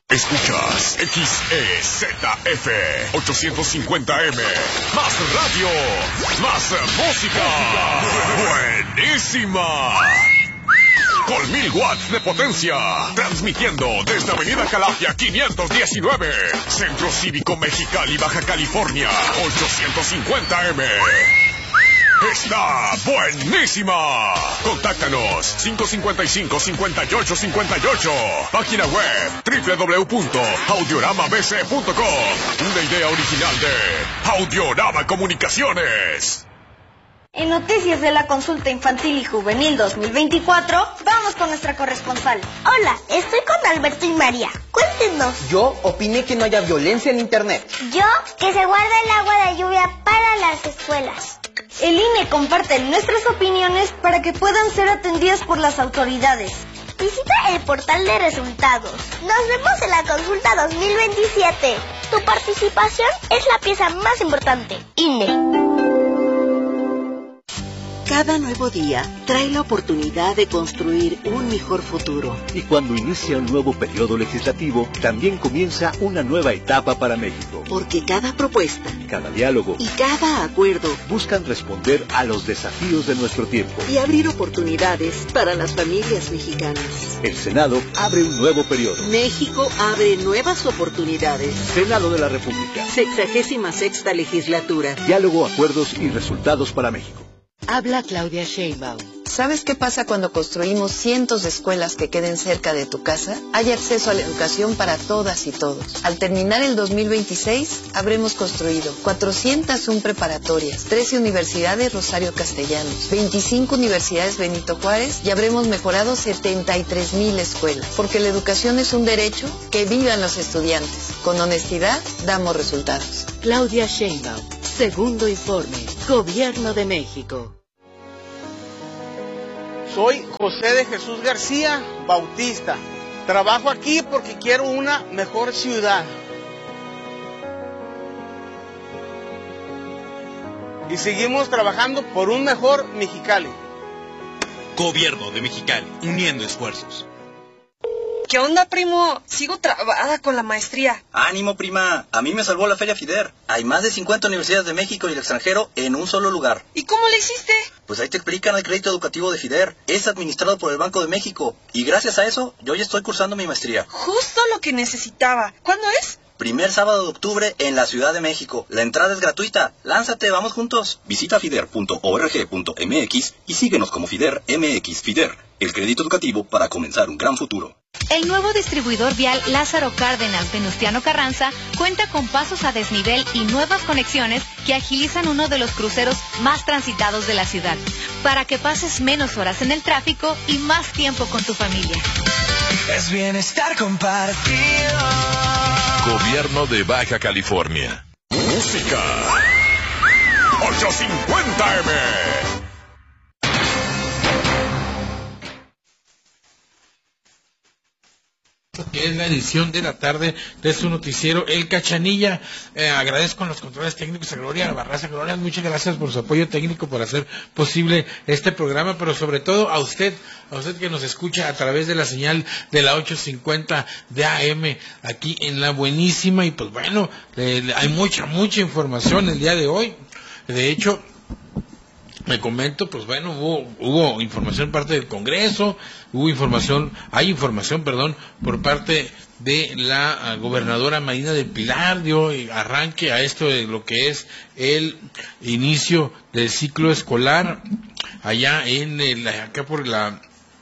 Escuchas XEZF 850M. Más radio, más música. Buenísima. Con 1000 watts de potencia. Transmitiendo desde Avenida Calafia 519. Centro Cívico Mexicali, Baja California. 850M. ¡Está buenísima! Contáctanos 555-5858. Página web www.audioramabc.com. Una idea original de Audiorama Comunicaciones. En Noticias de la Consulta Infantil y Juvenil 2024, vamos con nuestra corresponsal. Hola, estoy con Alberto y María. Cuéntenos. Yo opiné que no haya violencia en internet. Yo, que se guarda el agua de lluvia para las escuelas. El INE comparte nuestras opiniones para que puedan ser atendidas por las autoridades. Visita el portal de resultados. Nos vemos en la consulta 2027. Tu participación es la pieza más importante. INE. Cada nuevo día trae la oportunidad de construir un mejor futuro. Y cuando inicia un nuevo periodo legislativo, también comienza una nueva etapa para México. Porque cada propuesta, cada diálogo y cada acuerdo buscan responder a los desafíos de nuestro tiempo y abrir oportunidades para las familias mexicanas. El Senado abre un nuevo periodo. México abre nuevas oportunidades. Senado de la República. 66ª legislatura. Diálogo, acuerdos y resultados para México. Habla Claudia Sheinbaum. ¿Sabes qué pasa cuando construimos cientos de escuelas que queden cerca de tu casa? Hay acceso a la educación para todas y todos. Al terminar el 2026, habremos construido 401 preparatorias, 13 universidades Rosario Castellanos, 25 universidades Benito Juárez y habremos mejorado 73,000 escuelas. Porque la educación es un derecho, que vivan los estudiantes. Con honestidad, damos resultados. Claudia Sheinbaum, segundo informe, Gobierno de México. Soy José de Jesús García Bautista. Trabajo aquí porque quiero una mejor ciudad. Y seguimos trabajando por un mejor Mexicali. Gobierno de Mexicali, uniendo esfuerzos. ¿Qué onda, primo? Sigo trabada con la maestría. Ánimo, prima. A mí me salvó la Feria FIDER. Hay más de 50 universidades de México y el extranjero en un solo lugar. ¿Y cómo le hiciste? Pues ahí te explican el crédito educativo de FIDER. Es administrado por el Banco de México. Y gracias a eso, yo ya estoy cursando mi maestría. Justo lo que necesitaba. ¿Cuándo es? Primer sábado de octubre en la Ciudad de México. La entrada es gratuita. Lánzate, vamos juntos. Visita fider.org.mx y síguenos como FIDER MX. FIDER, el crédito educativo para comenzar un gran futuro. El nuevo distribuidor vial Lázaro Cárdenas Venustiano Carranza cuenta con pasos a desnivel y nuevas conexiones que agilizan uno de los cruceros más transitados de la ciudad, para que pases menos horas en el tráfico y más tiempo con tu familia. Es bienestar compartido. Gobierno de Baja California. Música 850M. Que es la edición de la tarde de su noticiero El Cachanilla. Agradezco a los controles técnicos, a Gloria Barraza. Gloria, muchas gracias por su apoyo técnico, por hacer posible este programa, pero sobre todo a usted que nos escucha a través de la señal de la 850 de AM aquí en La Buenísima. Y pues bueno, hay mucha información el día de hoy. De hecho, me comento, pues bueno, hubo información parte del Congreso, hay información, por parte de la gobernadora Marina del Pilar, dio arranque a esto de lo que es el inicio del ciclo escolar allá acá por la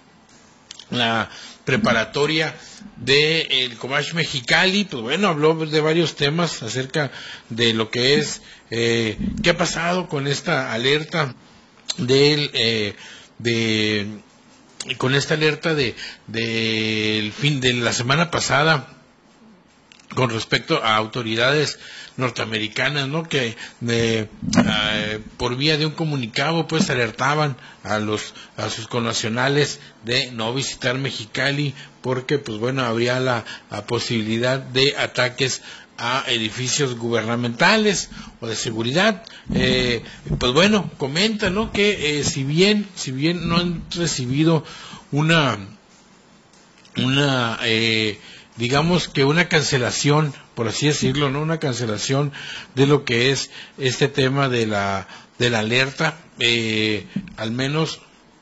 preparatoria del Comach Mexicali. Pues bueno, habló de varios temas acerca de lo que es qué ha pasado con esta alerta con esta alerta del fin de la semana pasada con respecto a autoridades norteamericanas, ¿no? Que por vía de un comunicado pues alertaban a sus connacionales de no visitar Mexicali porque pues bueno habría la posibilidad de ataques a edificios gubernamentales o de seguridad. Pues bueno, comenta, ¿no? Que si bien no han recibido una digamos que una cancelación, por así decirlo, ¿no? Una cancelación de lo que es este tema de la alerta, al menos,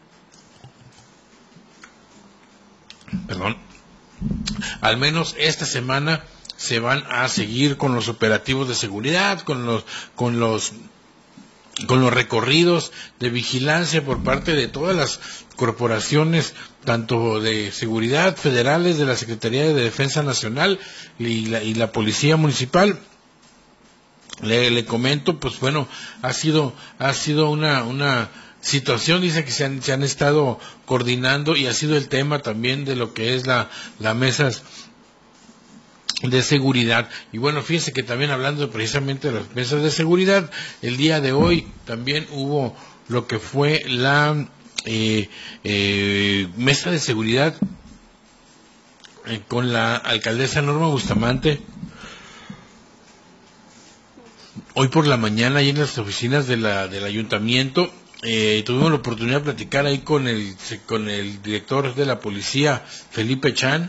esta semana se van a seguir con los operativos de seguridad, con los recorridos de vigilancia por parte de todas las corporaciones, tanto de seguridad federales, de la Secretaría de Defensa Nacional y la Policía Municipal. Le comento, pues bueno, ha sido una situación, dice que se han estado coordinando, y ha sido el tema también de lo que es la mesas de seguridad. Y bueno, fíjense que también hablando precisamente de las mesas de seguridad, el día de hoy también hubo lo que fue la mesa de seguridad con la alcaldesa Norma Bustamante. Hoy por la mañana, ahí en las oficinas del ayuntamiento, tuvimos la oportunidad de platicar ahí con el director de la policía, Felipe Chan,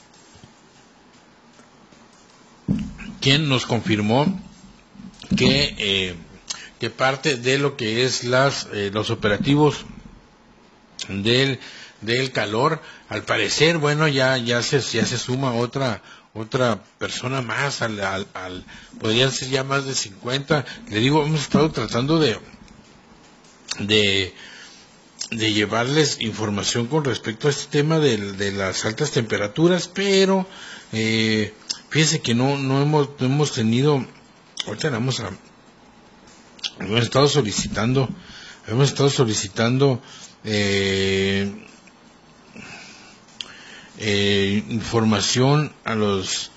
quien nos confirmó que parte de lo que es los operativos del calor, al parecer, bueno, ya se suma otra persona más podrían ser ya más de 50. Le digo, hemos estado tratando de llevarles información con respecto a este tema de las altas temperaturas, pero fíjense que no hemos tenido, ahorita hemos estado solicitando información a los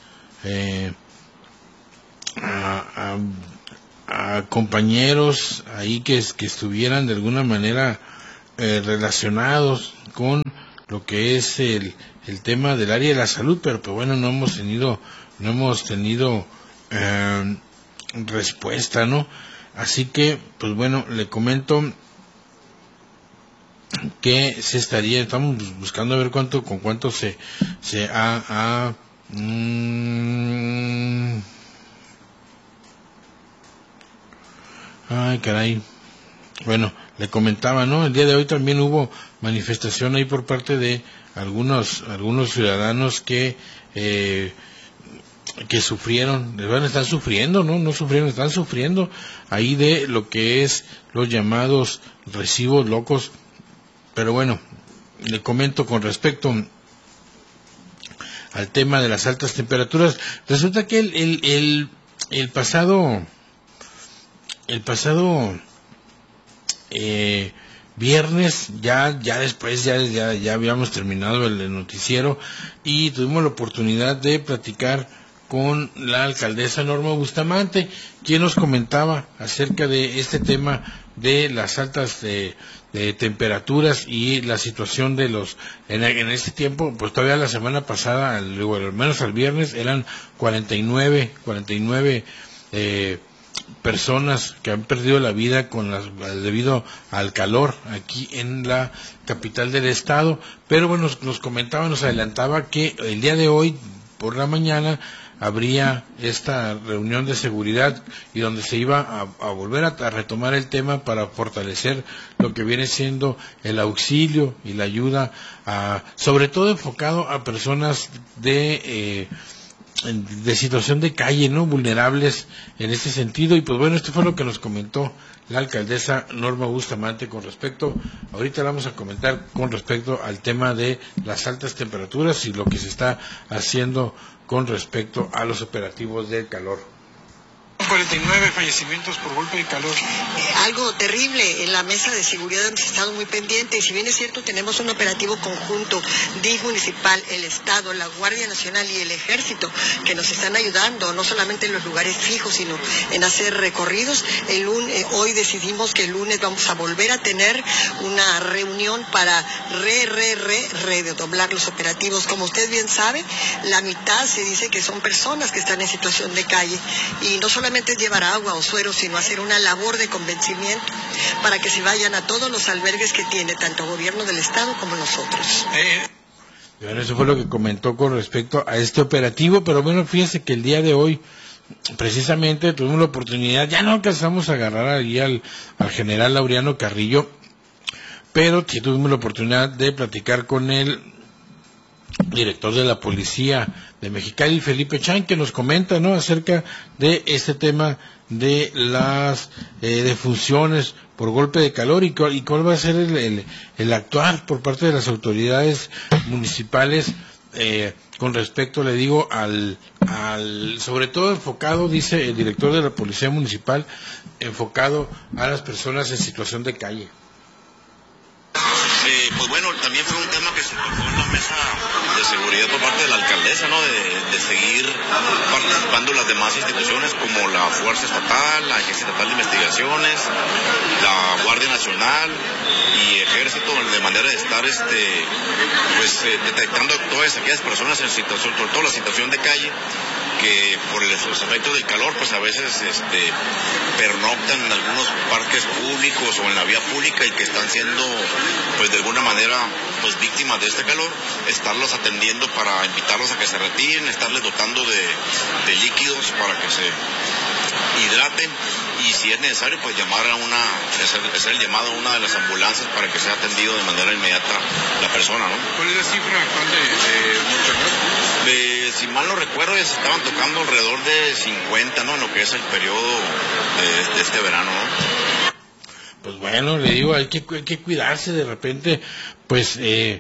a compañeros ahí que estuvieran de alguna manera relacionados con lo que es el tema del área de la salud, pero pues bueno, no hemos tenido respuesta, ¿no? Así que, pues bueno, le comento que estamos buscando a ver con cuánto se ha ay, caray. Bueno, le comentaba, ¿no? El día de hoy también hubo manifestación ahí por parte de algunos ciudadanos que sufrieron, están sufriendo, no sufrieron, están sufriendo ahí de lo que es los llamados recibos locos. Pero bueno, le comento con respecto al tema de las altas temperaturas. Resulta que el pasado viernes, ya después ya habíamos terminado el noticiero, y tuvimos la oportunidad de platicar con la alcaldesa Norma Bustamante, quien nos comentaba acerca de este tema de las altas de temperaturas y la situación de en este tiempo, pues todavía la semana pasada, al menos al viernes, eran 49 personas que han perdido la vida debido al calor aquí en la capital del estado. Pero bueno, nos adelantaba que el día de hoy por la mañana habría esta reunión de seguridad, y donde se iba a volver a retomar el tema para fortalecer lo que viene siendo el auxilio y la ayuda, sobre todo enfocado a personas de situación de calle, ¿no? Vulnerables en este sentido. Y pues bueno, esto fue lo que nos comentó la alcaldesa Norma Bustamante con respecto, ahorita vamos a comentar con respecto al tema de las altas temperaturas y lo que se está haciendo con respecto a los operativos del calor. 49 fallecimientos por golpe de calor. Algo terrible. En la mesa de seguridad hemos estado muy pendientes, y si bien es cierto, tenemos un operativo conjunto, DIF municipal, el Estado, la Guardia Nacional y el Ejército, que nos están ayudando, no solamente en los lugares fijos, sino en hacer recorridos. Hoy decidimos que el lunes vamos a volver a tener una reunión para redoblar los operativos. Como usted bien sabe, la mitad se dice que son personas que están en situación de calle, y no solamente es llevar agua o suero, sino hacer una labor de convencimiento para que se vayan a todos los albergues que tiene tanto el gobierno del estado como nosotros. Bueno, eso fue lo que comentó con respecto a este operativo, pero bueno, fíjese que el día de hoy precisamente tuvimos la oportunidad, ya no alcanzamos a agarrar ahí al general Laureano Carrillo, pero sí tuvimos la oportunidad de platicar con el director de la Policía de Mexicali, Felipe Chan, que nos comenta, ¿no?, acerca de este tema de las defunciones por golpe de calor y cuál va a ser el actuar por parte de las autoridades municipales con respecto, le digo, al sobre todo enfocado, dice el director de la Policía Municipal, enfocado a las personas en situación de calle. Pues bueno, también fue un tema que se tocó en la mesa de seguridad por parte de la alcaldesa, ¿no?, de seguir participando las demás instituciones como la Fuerza Estatal, la Agencia Estatal de Investigaciones, la Guardia Nacional y Ejército, de manera de estar detectando todas aquellas personas en situación, sobre todo la situación de calle, que por los efectos del calor pues a veces pernoctan en algunos parques públicos o en la vía pública y que están siendo pues de alguna manera pues víctimas de este calor, estarlos atendiendo para invitarlos a que se retiren, estarles dotando de líquidos para que se hidraten y si es necesario pues hacer el llamado a una de las ambulancias para que sea atendido de manera inmediata la persona, ¿no? ¿Cuál es la cifra actual de muertos? Si mal no recuerdo, ya se estaban tocando alrededor de 50, ¿no?, en lo que es el periodo de este verano, ¿no? Pues bueno, le digo, hay que cuidarse de repente, pues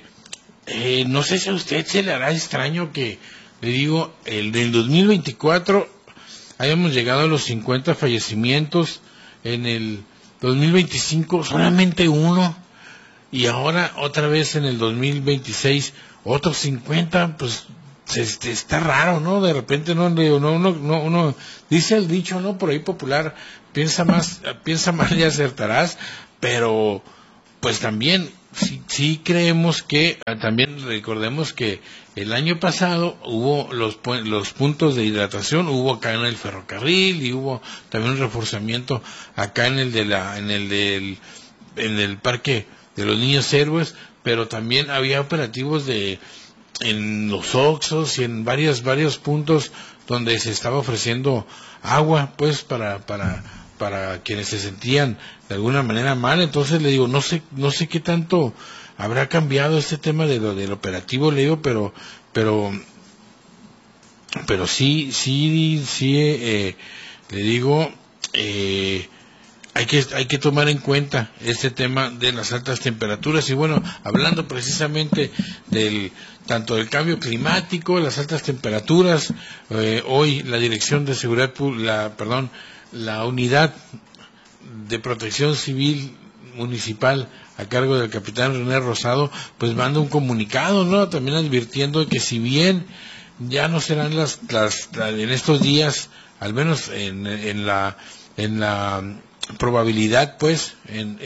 no sé si a usted se le hará extraño que, le digo, del 2024 hayamos llegado a los 50 fallecimientos, en el 2025 solamente uno, y ahora otra vez en el 2026 otros 50, pues está raro, ¿no? De repente uno dice el dicho, ¿no?, por ahí popular, piensa mal y acertarás, pero pues también sí creemos que, también recordemos que el año pasado hubo los puntos de hidratación, hubo acá en el ferrocarril y hubo también un reforzamiento acá en el parque de los Niños Héroes, pero también había operativos en los Oxxos y en varios puntos donde se estaba ofreciendo agua, pues para quienes se sentían de alguna manera mal. Entonces le digo, no sé qué tanto habrá cambiado este tema del operativo, le digo, pero sí le digo, hay que tomar en cuenta este tema de las altas temperaturas. Y bueno, hablando precisamente tanto del cambio climático, las altas temperaturas, hoy la Dirección de Seguridad Pública, la Unidad de Protección Civil Municipal a cargo del capitán René Rosado, pues manda un comunicado, ¿no?, también advirtiendo que si bien ya no serán las en estos días, al menos en la probabilidad, pues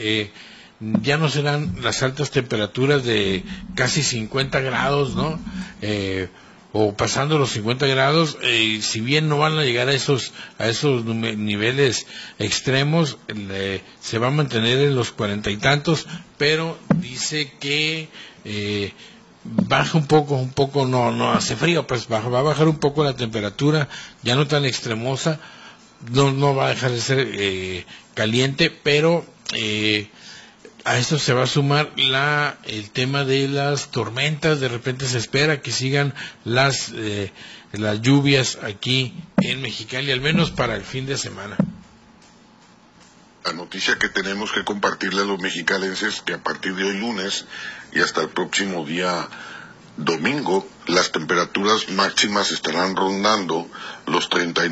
ya no serán las altas temperaturas de casi 50 grados, ¿no?, o pasando los 50 grados, si bien no van a llegar a esos niveles extremos, se va a mantener en los 40 y tantos, pero dice que baja un poco, no hace frío, pues va a bajar un poco la temperatura, ya no tan extremosa, no va a dejar de ser caliente, pero a esto se va a sumar el tema de las tormentas. De repente se espera que sigan las lluvias aquí en Mexicali, al menos para el fin de semana. La noticia que tenemos que compartirle a los mexicalenses, que a partir de hoy lunes y hasta el próximo día domingo, las temperaturas máximas estarán rondando los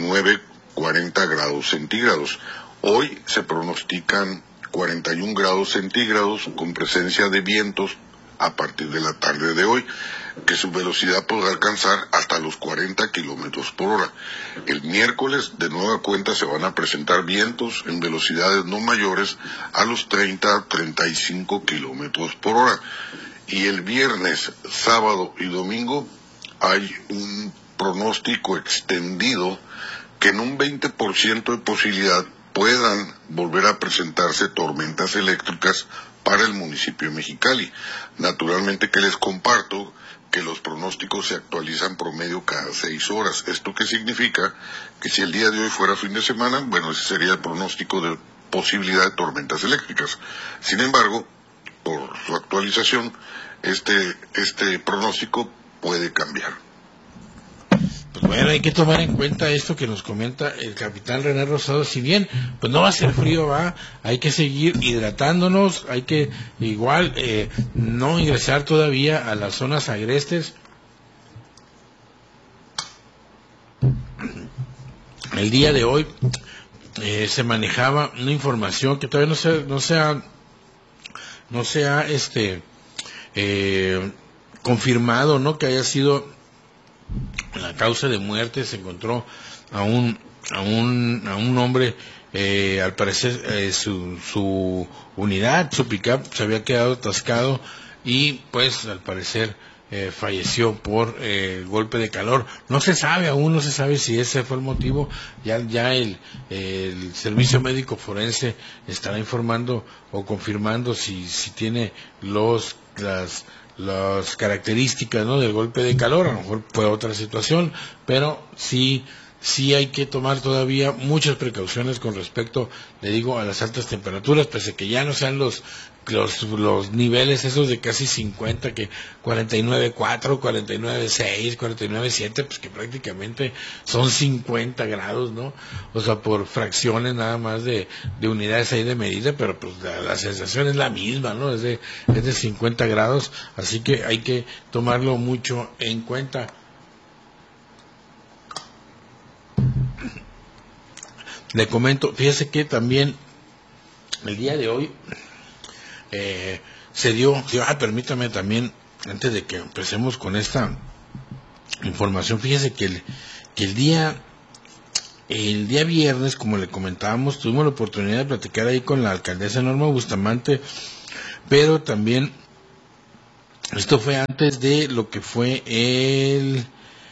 39-40 grados centígrados. Hoy se pronostican 41 grados centígrados con presencia de vientos a partir de la tarde de hoy, que su velocidad podrá alcanzar hasta los 40 kilómetros por hora. El miércoles, de nueva cuenta, se van a presentar vientos en velocidades no mayores a los 30-35 kilómetros por hora. Y el viernes, sábado y domingo hay un pronóstico extendido que en un 20% de posibilidad puedan volver a presentarse tormentas eléctricas para el municipio de Mexicali. Naturalmente que les comparto que los pronósticos se actualizan promedio cada 6 horas. ¿Esto qué significa? Que si el día de hoy fuera fin de semana, bueno, ese sería el pronóstico de posibilidad de tormentas eléctricas. Sin embargo, por su actualización, este pronóstico puede cambiar. Pues bueno, hay que tomar en cuenta esto que nos comenta el capitán René Rosado. Si bien pues no va a ser frío, hay que seguir hidratándonos, hay que igual no ingresar todavía a las zonas agrestes. El día de hoy se manejaba una información que todavía no se ha confirmado, ¿no?, que haya sido la causa de muerte. Se encontró a un hombre, al parecer su unidad, su pick-up se había quedado atascado y pues al parecer falleció por golpe de calor. No se sabe si ese fue el motivo. Ya el servicio médico forense estará informando o confirmando si tiene las características, ¿no?, del golpe de calor. A lo mejor fue otra situación, pero sí hay que tomar todavía muchas precauciones con respecto, le digo, a las altas temperaturas, pese a que ya no sean los niveles esos de casi 50, que 49.4, 49.6, 49.7, pues que prácticamente son 50 grados, ¿no? O sea, por fracciones nada más de unidades ahí de medida, pero pues la sensación es la misma, ¿no? Es de 50 grados, así que hay que tomarlo mucho en cuenta. Le comento, fíjese que también el día de hoy permítame también, antes de que empecemos con esta información, fíjese que el día viernes, como le comentábamos, tuvimos la oportunidad de platicar ahí con la alcaldesa Norma Bustamante, pero también esto fue antes de lo que fue el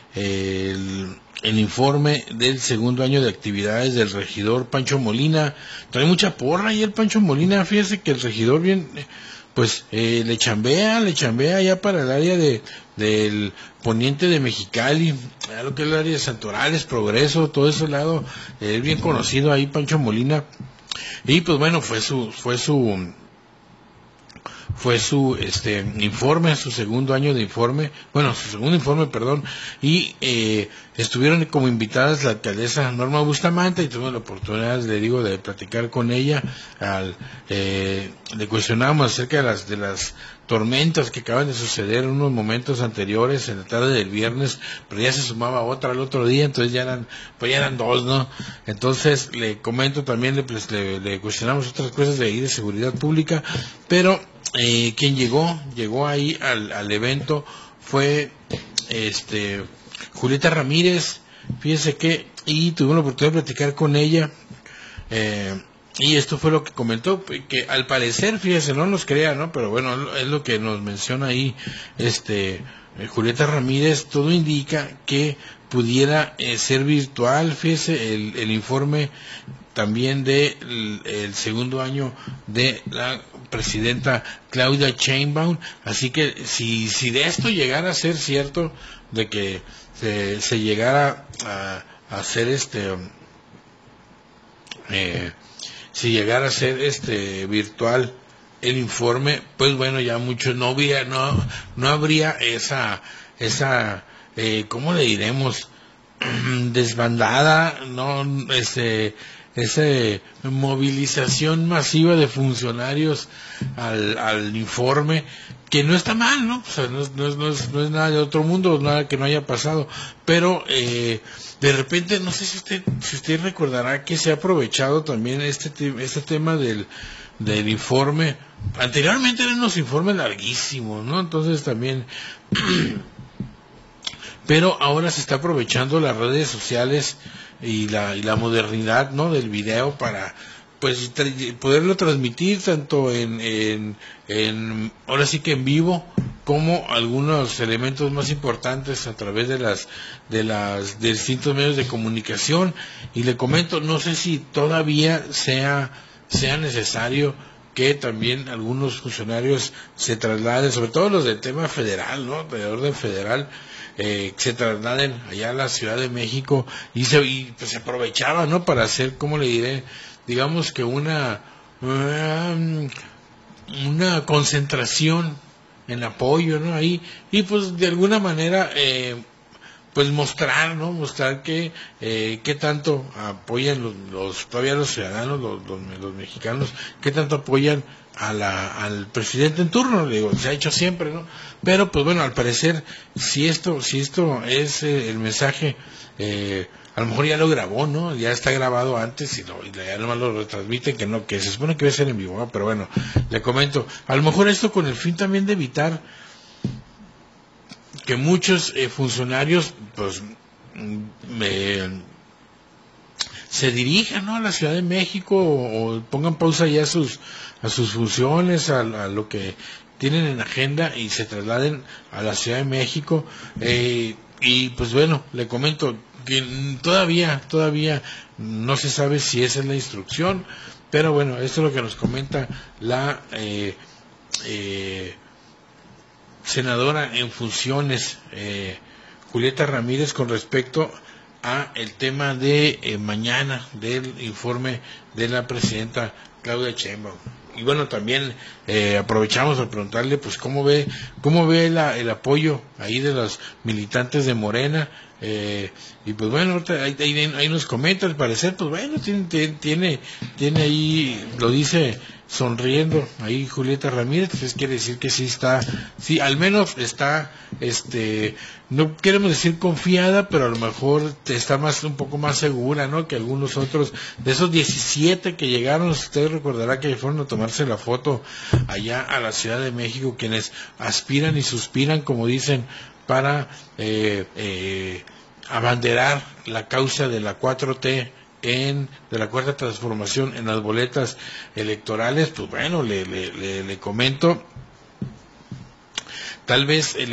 informe del segundo año de actividades del regidor Pancho Molina. Trae mucha porra ahí el Pancho Molina. Fíjese que el regidor bien, pues le chambea ya para el área del poniente de Mexicali, lo que es el área de Santorales, Progreso, todo ese lado, bien conocido ahí Pancho Molina. Y pues bueno, fue su informe, su segundo informe, perdón, y estuvieron como invitadas la alcaldesa Norma Bustamante, y tuve la oportunidad, le digo, de platicar con ella. Le cuestionábamos acerca de las tormentas que acaban de suceder en unos momentos anteriores, en la tarde del viernes, pero ya se sumaba otra al otro día, entonces ya eran dos, ¿no? Entonces le comento también, le cuestionamos otras cosas de ahí de seguridad pública, pero quien llegó ahí al evento fue Julieta Ramírez. Fíjese que, y tuve la oportunidad de platicar con ella, y esto fue lo que comentó, que al parecer, fíjese, no nos crea, ¿no?, pero bueno, es lo que nos menciona ahí Julieta Ramírez. Todo indica que pudiera ser virtual. Fíjese, el informe también el segundo año de la presidenta Claudia Sheinbaum. Así que si de esto llegara a ser cierto, de que se llegara a hacer si llegara a ser virtual el informe, pues bueno, ya mucho no habría esa ¿cómo le diremos? Desbandada, no, esa movilización masiva de funcionarios al informe, que no está mal, ¿no? O sea, no es nada de otro mundo, nada que no haya pasado, pero de repente, no sé si usted recordará que se ha aprovechado también este tema del informe. Anteriormente eran unos informes larguísimos, ¿no? Entonces también pero ahora se está aprovechando las redes sociales y la modernidad, ¿no?, del video para pues poderlo transmitir tanto en ahora sí que en vivo, como algunos elementos más importantes a través de distintos medios de comunicación. Y le comento, no sé si todavía sea necesario que también algunos funcionarios se trasladen, sobre todo los del tema federal, ¿no? De orden federal, se trasladen allá a la Ciudad de México y pues se aprovechaba, ¿no? Para hacer, ¿cómo le diré? Digamos que una concentración en apoyo, ¿no? Ahí, y pues de alguna manera, pues mostrar, ¿no? Mostrar que qué tanto apoyan todavía los ciudadanos, los mexicanos, qué tanto apoyan al presidente en turno. Le digo, se ha hecho siempre, ¿no? Pero pues bueno, al parecer, si esto es el mensaje, a lo mejor ya lo grabó, ¿no? Ya está grabado antes y ya nomás lo retransmiten, que se supone que va a ser en vivo, ¿no? Pero bueno, le comento, a lo mejor esto con el fin también de evitar que muchos funcionarios pues se dirijan, ¿no? A la Ciudad de México o pongan pausa ya a sus funciones, a lo que tienen en agenda y se trasladen a la Ciudad de México, y pues bueno, le comento que todavía no se sabe si esa es la instrucción, pero bueno, esto es lo que nos comenta la senadora en funciones, Julieta Ramírez, con respecto a el tema de mañana del informe de la presidenta Claudia Sheinbaum. Y bueno, también aprovechamos para preguntarle pues cómo ve el apoyo ahí de los militantes de Morena, y pues bueno, ahí nos comenta, al parecer pues bueno, tiene ahí, lo dice sonriendo ahí Julieta Ramírez, entonces quiere decir que sí, al menos está, no queremos decir confiada, pero a lo mejor está un poco más segura, ¿no? Que algunos otros, de esos 17 que llegaron, usted recordará que fueron a tomarse la foto allá a la Ciudad de México, quienes aspiran y suspiran, como dicen, para abanderar la causa de la 4T, de la Cuarta Transformación en las boletas electorales. Pues bueno, le comento, tal vez